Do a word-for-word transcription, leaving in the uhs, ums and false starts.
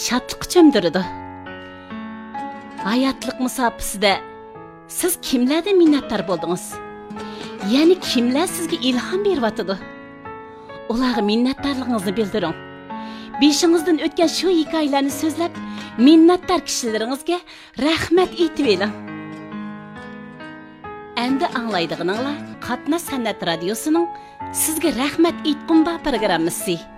şadlıqqa cho'mdiradi. Hayotlik musofasida siz kimlardan minnatdor bo'ldingiz? Ya'ni kimlar sizga ilhom beryotdi? Ularga minnatdorligingizni bildiring. Beshingizdan o'tgan shu hikoyalarni so'zlab, minnatdor kishilaringizga rahmat aytib eling. Endi anglaydiganinglar Qatnash san'at radiosining sizga rahmat aytqum ba programmasi.